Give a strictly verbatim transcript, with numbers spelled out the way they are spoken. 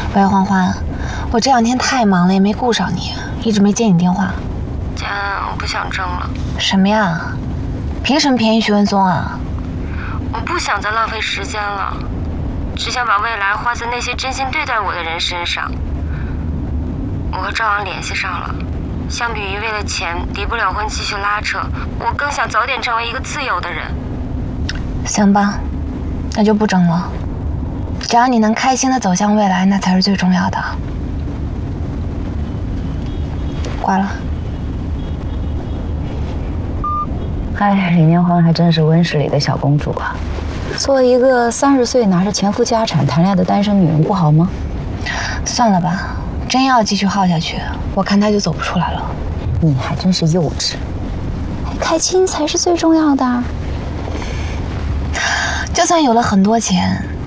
喂，欢欢，我这两天太忙了，也没顾上你，一直没接你电话。 简，我不想争了。 什么呀？凭什么便宜徐文松啊？ 我不想再浪费时间了，只想把未来花在那些真心对待我的人身上。我和赵昂联系上了，相比于为了钱离不了婚继续拉扯，我更想早点成为一个自由的人。 行吧，那就不争了。只要你能开心的走向未来，那才是最重要的。挂了。 哎，李年欢还真是温室里的小公主啊！作为一个三十岁拿着全副家产谈恋爱的单身女人，不好吗？ 算了吧，真要继续耗下去，我看他就走不出来了。 你还真是幼稚，开心才是最重要的。 就算有了很多钱，